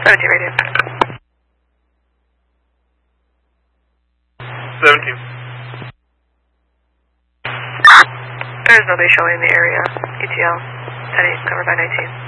17 radio. 17. There's nobody showing in the area. ETL. 10-8, covered by 19.